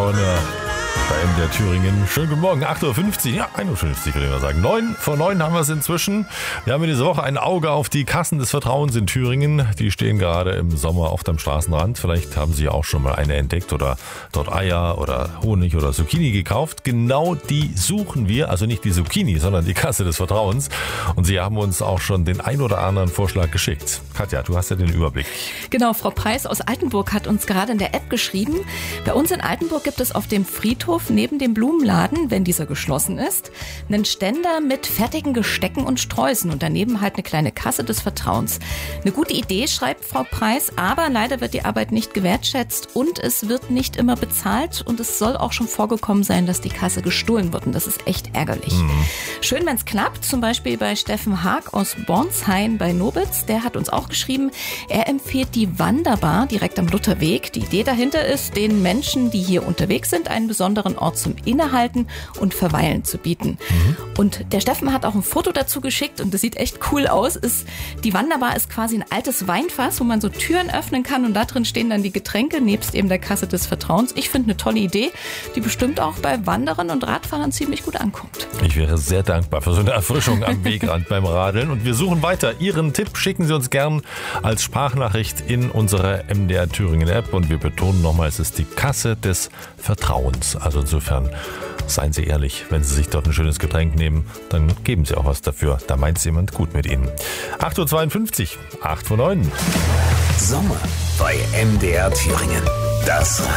Corner bei MDR Thüringen. Schönen guten Morgen, 8.50 Uhr, ja 51 würde ich mal sagen. 9 vor 9 haben wir es inzwischen. Wir haben in dieser Woche ein Auge auf die Kassen des Vertrauens in Thüringen. Die stehen gerade im Sommer oft am Straßenrand. Vielleicht haben Sie auch schon mal eine entdeckt oder dort Eier oder Honig oder Zucchini gekauft. Genau die suchen wir, also nicht die Zucchini, sondern die Kasse des Vertrauens. Und Sie haben uns auch schon den ein oder anderen Vorschlag geschickt. Katja, du hast ja den Überblick. Genau, Frau Preiß aus Altenburg hat uns gerade in der App geschrieben. Bei uns in Altenburg gibt es auf dem Friedhof neben dem Blumenladen, wenn dieser geschlossen ist, einen Ständer mit fertigen Gestecken und Sträußen und daneben halt eine kleine Kasse des Vertrauens. Eine gute Idee, schreibt Frau Preiß, aber leider wird die Arbeit nicht gewertschätzt und es wird nicht immer bezahlt und es soll auch schon vorgekommen sein, dass die Kasse gestohlen wird und das ist echt ärgerlich. Schön, wenn es klappt, zum Beispiel bei Steffen Haag aus Bornshain bei Nobitz, der hat uns auch geschrieben, er empfiehlt die Wanderbar direkt am Lutherweg. Die Idee dahinter ist, den Menschen, die hier unterwegs sind, einen besonderen Ort zum Innehalten und Verweilen zu bieten. Und der Steffen hat auch ein Foto dazu geschickt und das sieht echt cool aus. Die Wanderbar ist quasi ein altes Weinfass, wo man so Türen öffnen kann und da drin stehen dann die Getränke, nebst eben der Kasse des Vertrauens. Ich finde eine tolle Idee, die bestimmt auch bei Wanderern und Radfahrern ziemlich gut ankommt. Ich wäre sehr dankbar für so eine Erfrischung am Wegrand beim Radeln und wir suchen weiter. Ihren Tipp schicken Sie uns gern als Sprachnachricht in unsere MDR Thüringen App und wir betonen nochmal, es ist die Kasse des Vertrauens. Also insofern seien Sie ehrlich, wenn Sie sich dort ein schönes Getränk nehmen, dann geben Sie auch was dafür. Da meint es jemand gut mit Ihnen. 8.52 Uhr, 8 vor 9. Sommer bei MDR Thüringen. Das